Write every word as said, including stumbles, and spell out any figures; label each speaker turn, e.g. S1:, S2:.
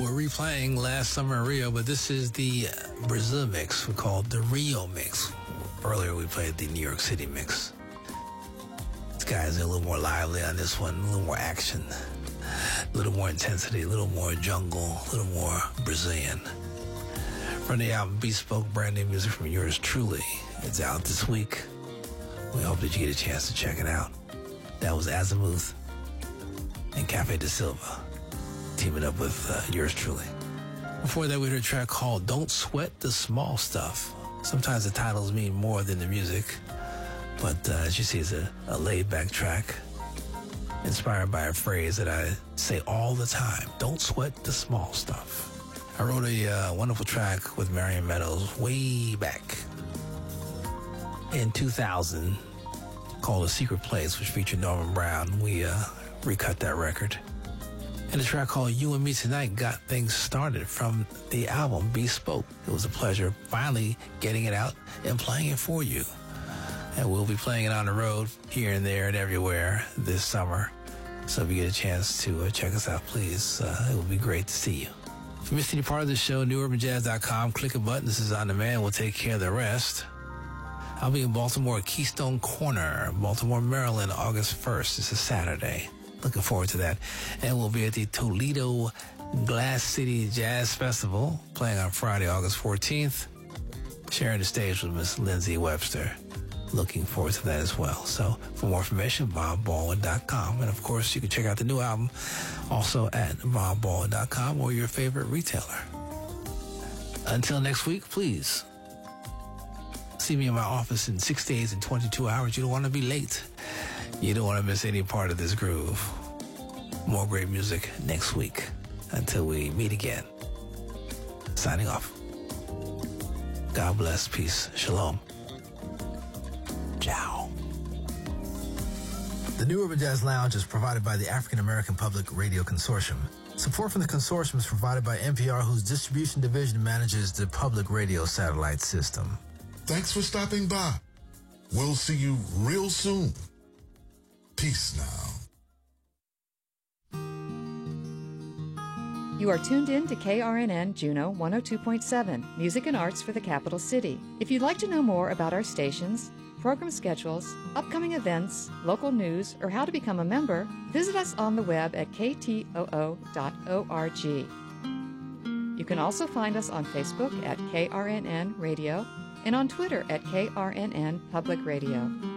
S1: We're replaying Last Summer in Rio, but this is the Brazil mix. We call it the Rio mix. Earlier we played the New York City mix. This guy's a little more lively on this one, a little more action, a little more intensity, a little more jungle, a little more Brazilian. From the album Bespoke, brand new music from yours truly. It's out this week. We hope that you get a chance to check it out. That was Azimuth and Cafe de Silva, teaming up with uh, yours truly. Before that, we heard a track called Don't Sweat the Small Stuff. Sometimes the titles mean more than the music, but uh, as you see, it's a, a laid-back track inspired by a phrase that I say all the time: don't sweat the small stuff. I wrote a uh, wonderful track with Marion Meadows way back in two thousand called A Secret Place, which featured Norman Brown. We uh, recut that record. And a track called You and Me Tonight got things started from the album Bespoke. It was a pleasure finally getting it out and playing it for you. And we'll be playing it on the road here and there and everywhere this summer. So if you get a chance to uh, check us out, please, uh, it would be great to see you. If you missed any part of the show, new urban jazz dot com, click a button. This is on demand. We'll take care of the rest. I'll be in Baltimore at Keystone Corner, Baltimore, Maryland, August first. It's a Saturday. Looking forward to that. And we'll be at the Toledo Glass City Jazz Festival, playing on Friday, August fourteenth, sharing the stage with Miss Lindsay Webster. Looking forward to that as well. So for more information, bob baldwin dot com. And of course, you can check out the new album also at bob baldwin dot com or your favorite retailer. Until next week, please see me in my office in six days and twenty-two hours. You don't want to be late. You don't want to miss any part of this groove. More great music next week. Until we meet again. Signing off. God bless. Peace. Shalom. Ciao.
S2: The New Urban Jazz Lounge is provided by the African American Public Radio Consortium. Support from the consortium is provided by N P R, whose distribution division manages the public radio satellite system.
S3: Thanks for stopping by. We'll see you real soon. Peace now.
S4: You are tuned in to K R N N Juneau one oh two point seven, Music and Arts for the Capital City. If you'd like to know more about our stations, program schedules, upcoming events, local news, or how to become a member, visit us on the web at k t o o dot org. You can also find us on Facebook at K R N N Radio and on Twitter at K R N N Public Radio.